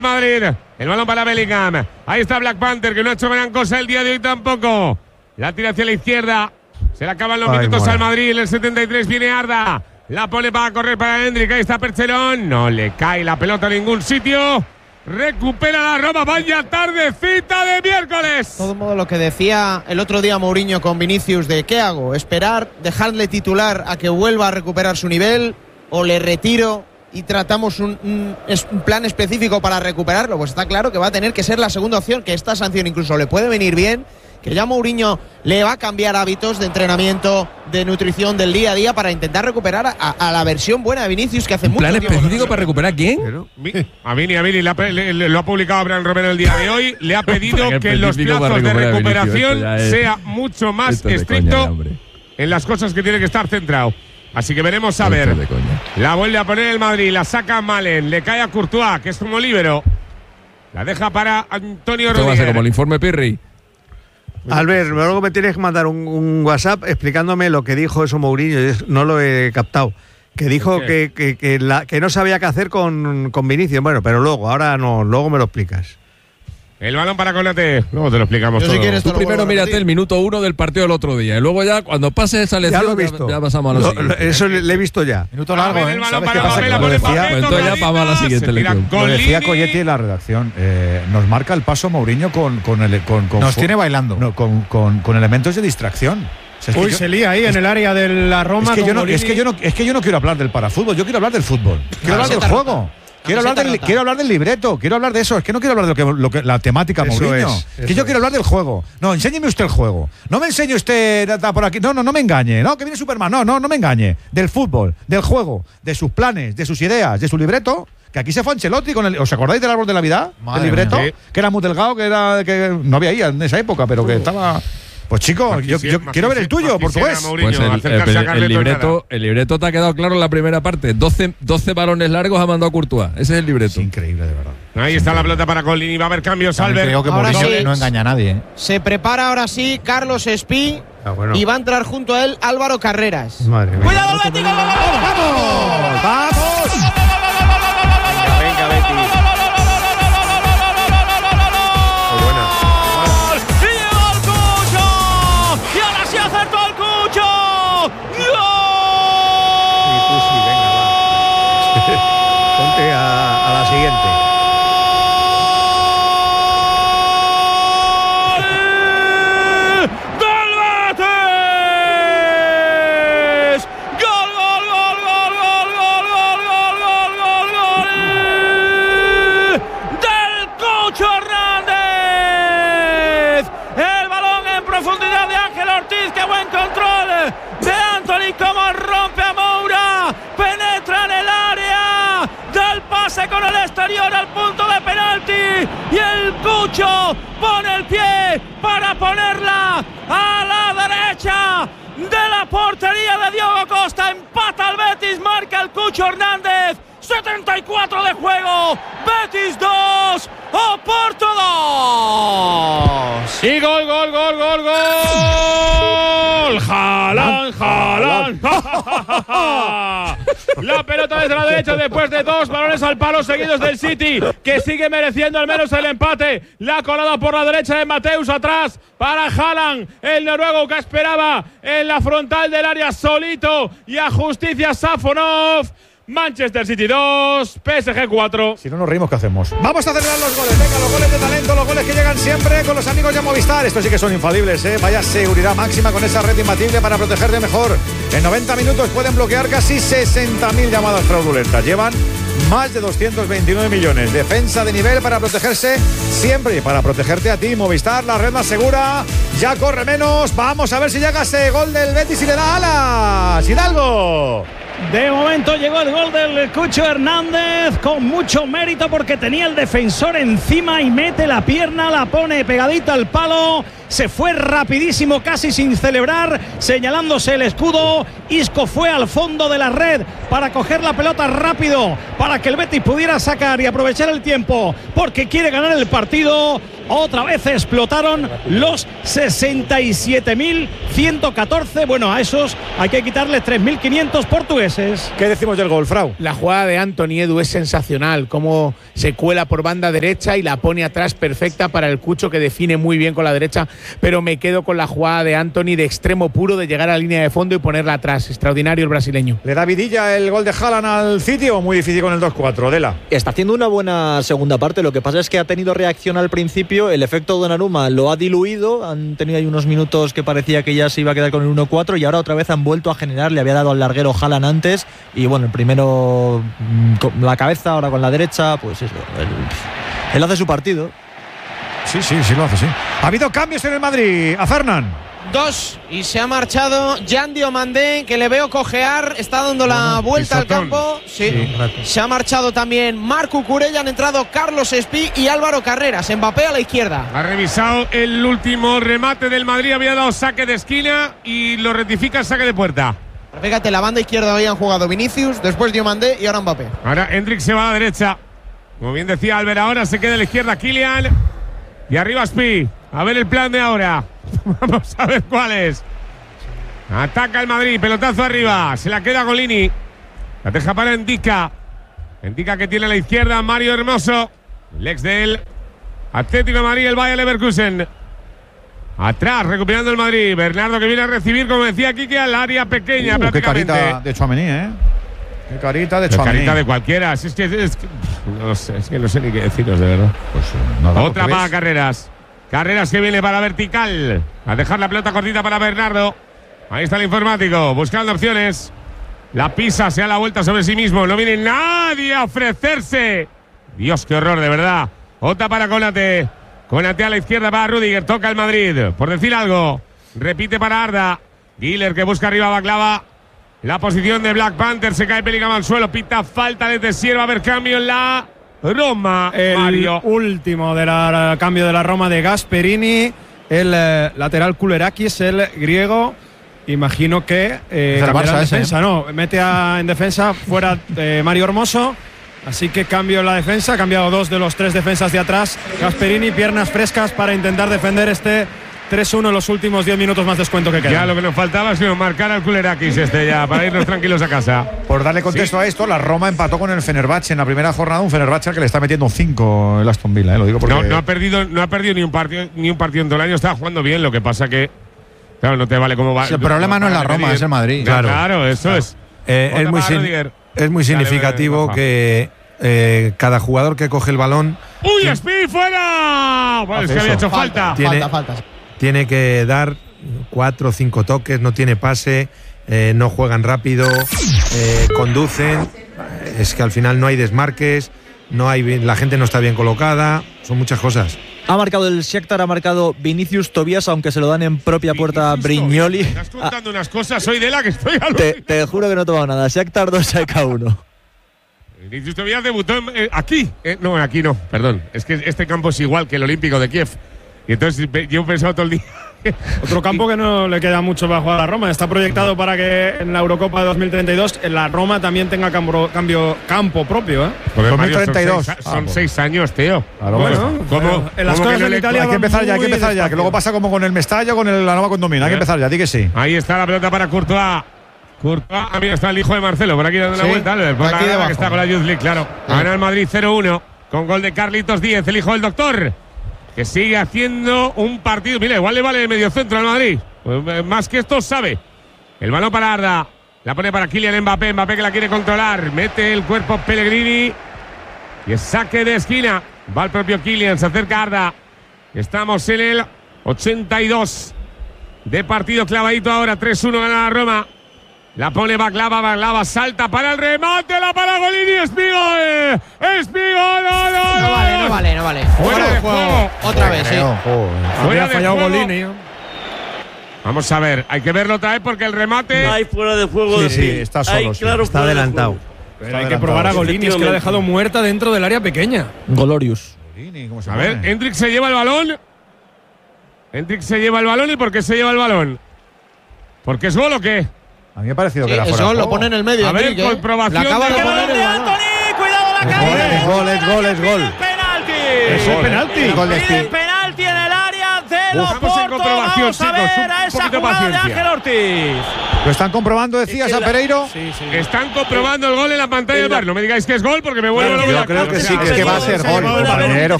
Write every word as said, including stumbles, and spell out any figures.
Madrid. El balón para Bellingham. Ahí está Black Panther, que no ha hecho gran cosa el día de hoy tampoco. La tira hacia la izquierda. Se le acaban los Ay, minutos bueno. al Madrid. En el setenta y tres viene Arda. La pone para correr para Hendrik. Ahí está Percherón. No le cae la pelota a ningún sitio. Recupera la Roma. Vaya tardecita de miércoles. De todo modo, lo que decía el otro día Mourinho con Vinicius de ¿qué hago? ¿Esperar? ¿Dejarle titular a que vuelva a recuperar su nivel? ¿O le retiro y tratamos un, un, un plan específico para recuperarlo? Pues está claro que va a tener que ser la segunda opción, que esta sanción incluso le puede venir bien, que ya Mourinho le va a cambiar hábitos de entrenamiento, de nutrición del día a día para intentar recuperar a, a la versión buena de Vinicius, que hace mucho tiempo. ¿Plan específico para recuperar a quién? A Vini, a Vini, le, le, le, lo ha publicado Abraham Romero el día de hoy. Le ha pedido que los plazos de recuperación es, sea mucho más estricto coña, en las cosas que tiene que estar centrado. Así que veremos a ver. La vuelve a poner el Madrid, la saca Malen, le cae a Courtois, que es como líbero. La deja para Antonio Rudiger. Va a ser como el informe Pirri. Albert, luego me tienes que mandar un, un WhatsApp explicándome lo que dijo eso Mourinho. No lo he captado. Que dijo que, que, que, la, que no sabía qué hacer con, con Vinicius. Bueno, pero luego, ahora no, luego me lo explicas. El balón para Konate. Luego te lo explicamos. Yo todo. Si quieres, Tú primero mírate el minuto uno del partido del otro día. Y luego ya, cuando pase esa lección, ya, lo he visto. ya, ya pasamos a lo, lo siguiente. Eso le he visto ya. Minuto largo, ¿eh? ¿Sabes qué pasa? Lo decía, pues entonces ya vamos a la siguiente lección. Lo decía Colletti en la redacción. Eh, nos marca el paso Mourinho con, con, el, con, con Nos tiene bailando. No, con, con, con elementos de distracción. O sea, es Uy, que yo, se lía ahí es, en el área de la Roma. Es que, yo no, es, que yo no, es que yo no quiero hablar del parafútbol, yo quiero hablar del fútbol. Quiero hablar del juego. Quiero hablar, del, quiero hablar del libreto, quiero hablar de eso. Es que no quiero hablar de lo que, lo que la temática eso Mourinho. Es, es que yo es. quiero hablar del juego. No, enséñeme usted el juego. No me enseñe usted por aquí. No, no, no me engañe. No, que viene Superman. No, no, no me engañe. Del fútbol, del juego, de sus planes, de sus ideas, de su libreto. Que aquí se fue Ancelotti con el. ¿Os acordáis del árbol de Navidad? Madre el libreto. Mía. Que era muy delgado, que era que no había ahí en esa época, pero que uh. estaba. Pues chico, yo, yo quiero ver el tuyo, portugués. Pues el, el, el, el, libreto, el libreto te ha quedado claro en la primera parte. doce, doce balones largos ha mandado Courtois. Ese es el libreto. Es increíble, de verdad. Ahí está la pelota para Collini. Va a haber cambios, Albert. Creo que Mourinho sí, no engaña a nadie. ¿eh? Se prepara ahora sí Carlos Espí. Ah, bueno. Y va a entrar junto a él Álvaro Carreras. Madre mía. ¡Cuidado, Betis! ¡Vamos! ¡Vamos! Venga, venga, Betis. Con el exterior al punto de penalti y el Cucho pone el pie para ponerla a la derecha de la portería de Diogo Costa. Empata al Betis, marca el Cucho Hernández. setenta y cuatro de juego. Betis dos, Oporto dos. Y gol, gol, gol, gol, gol. Haaland, Haaland. La pelota desde la derecha después de dos balones al palo seguidos del City, que sigue mereciendo al menos el empate. La colada por la derecha de Mateus atrás para Haaland, el noruego que esperaba en la frontal del área solito y a justicia Safonov. Manchester City dos, P S G cuatro. Si no nos reímos, ¿qué hacemos? Vamos a celebrar los goles. Venga, los goles de talento, los goles que llegan siempre con los amigos de Movistar. Estos sí que son infalibles, ¿eh? Vaya seguridad máxima con esa red imbatible para protegerte mejor. En noventa minutos pueden bloquear casi sesenta mil llamadas fraudulentas. Llevan más de doscientos veintinueve millones. Defensa de nivel para protegerse siempre y para protegerte a ti. Movistar, la red más segura. Ya corre menos. Vamos a ver si llega ese gol del Betis y le da alas. Hidalgo. De momento llegó el gol del Cucho Hernández con mucho mérito porque tenía el defensor encima y mete la pierna, la pone pegadita al palo. Se fue rapidísimo, casi sin celebrar, señalándose el escudo Isco fue al fondo de la red para coger la pelota rápido, para que el Betis pudiera sacar y aprovechar el tiempo, porque quiere ganar el partido. Otra vez explotaron los sesenta y siete mil ciento catorce. Bueno, a esos hay que quitarle tres mil quinientos portugueses. ¿Qué decimos del gol, Frau? La jugada de Anthony Edu es sensacional, cómo se cuela por banda derecha y la pone atrás perfecta para el Cucho, que define muy bien con la derecha, pero me quedo con la jugada de Anthony de extremo puro, de llegar a la línea de fondo y ponerla atrás. Extraordinario el brasileño. ¿Le da vidilla el gol de Haaland al City o muy difícil con el dos cuatro? Dela. Está haciendo una buena segunda parte, lo que pasa es que ha tenido reacción al principio, el efecto Donnarumma lo ha diluido, han tenido ahí unos minutos que parecía que ya se iba a quedar con el uno cuatro y ahora otra vez han vuelto a generar, le había dado al larguero Haaland antes y bueno, el primero con la cabeza, ahora con la derecha, pues eso, él, él hace su partido. Sí, sí, sí lo hace, sí. Ha habido cambios en el Madrid, a Fernán. Dos, y se ha marchado Jan Diomandé, que le veo cojear, está dando la no, vuelta pisotón. al campo. Sí. Sí, se ha marchado también Marco Curella, han entrado Carlos Espí y Álvaro Carreras. Mbappé a la izquierda. Ha revisado el último remate del Madrid, había dado saque de esquina y lo rectifica el saque de puerta. Fíjate, la banda izquierda habían jugado Vinicius, después Diomandé y ahora Mbappé. Ahora Hendrik se va a la derecha. Como bien decía Albert, ahora se queda a la izquierda Kylian. Y arriba Espí. A ver el plan de ahora. Vamos a ver cuál es. Ataca el Madrid, pelotazo arriba. Se la queda Golini. La deja para Endika. Endika que tiene a la izquierda Mario Hermoso. El ex de él. Atlético de Madrid, el Bayer Leverkusen. Atrás, recuperando el Madrid. Bernardo que viene a recibir, como decía Quique, al área pequeña. Uh, prácticamente. Qué carita de Tchouaméni, ¿eh? Qué carita de Qué Tchouaméni. carita de cualquiera. Si es que, es que, no sé, es que no sé ni qué deciros, de verdad. Pues, nada, Otra para Carreras. Carreras que viene para vertical. A dejar la pelota cortita para Bernardo. Ahí está el informático, buscando opciones. La pisa, se da la vuelta sobre sí mismo. No viene nadie a ofrecerse. Dios, qué horror, de verdad. Otra para Konate. Konate a la izquierda para Rudiger. Toca el Madrid, por decir algo. Repite para Arda. Guiller que busca arriba a Baklava. La posición de Black Panther. Se cae Pellegrini al suelo. Pita falta de Tessier. Va a haber cambio en la Roma. El Mario. último de la cambio de la Roma de Gasperini. El eh, lateral Kulerakis, el griego. Imagino que eh, Es el cambiará Barça en ese, defensa, ¿eh? no, mete a, en defensa fuera de Mario Hermoso. Así que cambio en la defensa, ha cambiado dos de los tres defensas de atrás. Gasperini, piernas frescas para intentar defender este tres uno en los últimos diez minutos más descuento que queda. Ya lo que nos faltaba ha sido marcar al Kulerakis este ya, para irnos tranquilos a casa. Por darle contexto Sí. a esto, la Roma empató con el Fenerbahce en la primera jornada, un Fenerbahce al que le está metiendo cinco el Aston Villa, ¿eh? Lo digo porque… No, no ha perdido, no ha perdido ni un partido, ni un partido en todo el año, estaba jugando bien, lo que pasa que, claro, no te vale cómo va. El problema no es la Roma, es el Madrid. Claro, Claro. claro eso Claro. es. Eh, Otra es, muy para sin- Rudiger. es muy Dale, significativo Rafa. que eh, cada jugador que coge el balón ¡Uy, Speed fuera! Bueno, es que había hecho falta. Tiene- Falta, falta. tiene que dar cuatro o cinco toques, no tiene pase, eh, no juegan rápido, eh, conducen. Es que al final no hay desmarques, no hay bien- la gente no está bien colocada, son muchas cosas. Ha marcado el Shakhtar, ha marcado Vinicius Tobias, aunque se lo dan en propia puerta a Vinicius Brignoli. Tobias, me Estás contando unas cosas, soy de la que estoy Te, alucinando. te juro que no he tomado nada. Shakhtar dos, A K uno. Vinicius Tobias debutó en- eh, aquí. Eh, no, aquí no, perdón. Es que este campo es igual que el Olímpico de Kiev. Y entonces pe- yo he pensado todo el día. Otro campo que no le queda mucho para jugar a la Roma. Está proyectado para que en la Eurocopa de dos mil treinta y dos en la Roma también tenga campo, cambio, campo propio, ¿eh? Porque, Mario, dos mil treinta y dos. Son, seis, Ah, son pues. seis años, tío. Claro, Bueno, bueno. ¿Cómo- pero en las cómo que cosas no en le- Italia Hay que van empezar ya, hay que muy empezar ya, que luego despacio. pasa como con el Mestalla, con el, la nueva condomina. Hay que ¿Eh? empezar ya, di que sí. Ahí está la pelota para Courtois. Courtois, ah, mira, está el hijo de Marcelo por aquí dando una Sí, vuelta. Albert, por la aquí grada debajo. que está con la Youth League, claro. Gana el Madrid cero uno con gol de Carlitos Díez, el hijo del doctor, que sigue haciendo un partido. Mira, igual le vale el medio centro al Madrid. Pues, eh, más que esto sabe. El balón para Arda. La pone para Kylian Mbappé. Mbappé que la quiere controlar. Mete el cuerpo Pellegrini. Y es saque de esquina. Va el propio Kylian. Se acerca Arda. Estamos en el ochenta y dos de partido clavadito ahora. tres uno gana la Roma. La pone Baklava. Baklava salta para el remate. La para Golini. Espigo. Eh. Espigo. No, no, no. No vale, no vale, no vale. Fuera de juego. Otra vez, sí. Fuera Había de fallado juego. Golini, ¿eh? Vamos a ver. Hay que verlo otra vez porque el remate. No hay fuera de juego. Sí, de sí, ti. está solo, Hay sí. claro Está fuera de adelantado. juego. Pero hay que probar a Golini, es que lo ha dejado muerta dentro del área pequeña. Golorius. ¿Cómo se A ver, pone? Hendrik se lleva el balón. Hendrik se lleva el balón. ¿Y por qué se lleva el balón? ¿Porque es gol o qué? A mí me ha parecido sí, que era fuera. Eso lo pone en el medio. A ver, Enrique, comprobación. ¿eh? acaba de poner de Anthony, cuidado la calle. Es gol, es gol, es gol. Penalti. Eso es penalti. Gol de Piden penalti en el área de Buscamos Loporto. en comprobación, Vamos a chicos, ver un a esa poquito de jugada de paciencia. Ángel Ortiz. ¿Lo están comprobando, decías, a Pereiro? Sí, sí. Están comprobando el gol en la pantalla del bar. No me digáis que es gol porque me vuelvo Yo loco. creo que sí, Es que va a ser gol, compañero.